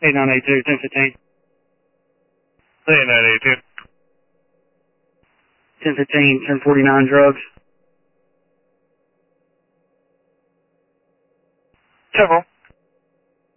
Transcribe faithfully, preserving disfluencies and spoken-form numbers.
eight nine eight two, ten fifteen. eight nine eight two. ten fifteen, ten forty-nine drugs. Several.